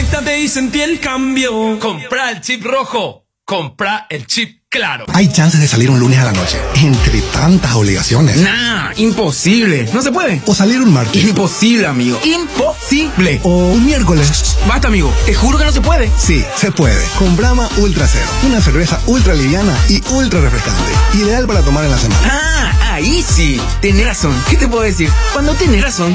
conéctate y sentí el cambio. Compra el chip rojo. Compra el chip claro. Hay chances de salir un lunes a la noche, entre tantas obligaciones. Nah, imposible. No se puede. O salir un martes. Imposible, amigo. Imposible. O un miércoles. Basta, amigo. Te juro que no se puede. Sí, se puede. Con Brahma Ultra Cero. Una cerveza ultra liviana y ultra refrescante. Ideal para tomar en la semana. Ah, ahí sí. Tenés razón. ¿Qué te puedo decir? Cuando tenés razón.